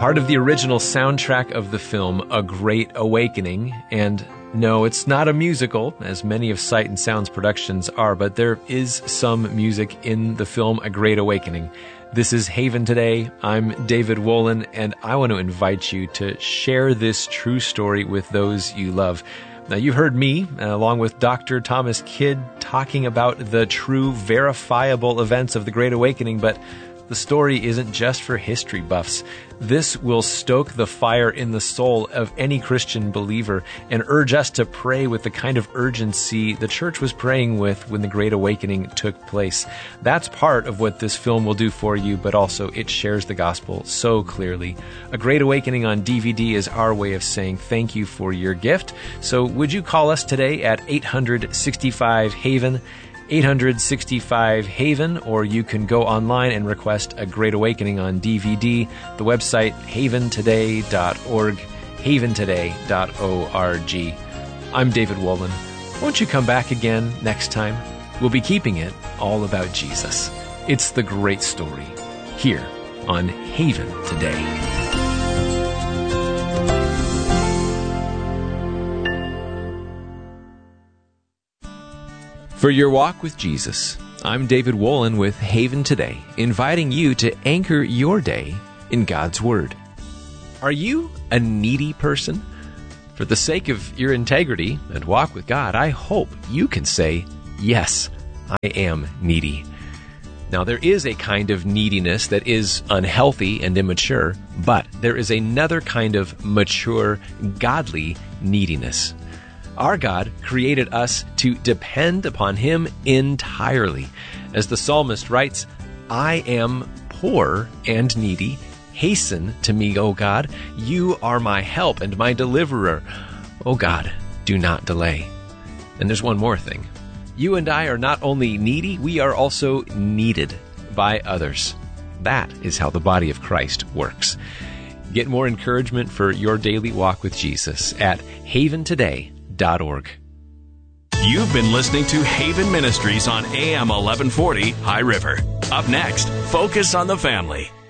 part of the original soundtrack of the film A Great Awakening. And no, it's not a musical, as many of Sight and Sound's productions are, but there is some music in the film A Great Awakening. This is Haven Today. I'm David Wolin, and I want to invite you to share this true story with those you love. Now, you've heard me, along with Dr. Thomas Kidd, talking about the true, verifiable events of the Great Awakening, but the story isn't just for history buffs. This will stoke the fire in the soul of any Christian believer and urge us to pray with the kind of urgency the church was praying with when the Great Awakening took place. That's part of what this film will do for you, but also it shares the gospel so clearly. A Great Awakening on DVD is our way of saying thank you for your gift. So would you call us today at 865-HAVEN, 865-HAVEN, or you can go online and request A Great Awakening on DVD. The website, haventoday.org, haventoday.org. I'm David Wolin. Won't you come back again next time? We'll be keeping it all about Jesus. It's the great story here on Haven Today. For your walk with Jesus, I'm David Wolin with Haven Today, inviting you to anchor your day in God's Word. Are you a needy person? For the sake of your integrity and walk with God, I hope you can say, yes, I am needy. Now, there is a kind of neediness that is unhealthy and immature, but there is another kind of mature, godly neediness. Our God created us to depend upon Him entirely. As the psalmist writes, I am poor and needy. Hasten to me, O God. You are my help and my deliverer. O God, do not delay. And there's one more thing. You and I are not only needy, we are also needed by others. That is how the body of Christ works. Get more encouragement for your daily walk with Jesus at haventoday.org. You've been listening to Haven Ministries on AM 1140 High River. Up next, Focus on the Family.